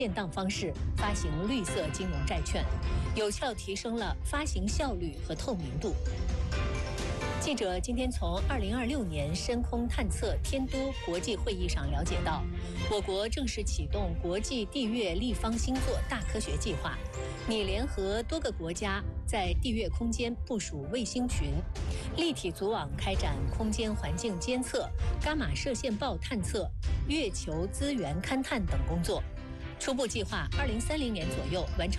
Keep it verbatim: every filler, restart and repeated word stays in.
电档方式发行绿色金融债券，有效提升了发行效率和透明度。记者今天从二零二六年深空探测天都国际会议上了解到，我国正式启动国际地月立方星座大科学计划，拟联合多个国家在地月空间部署卫星群，立体组网开展空间环境监测、伽马射线暴探测、月球资源勘探等工作。初步计划二零三零年左右完成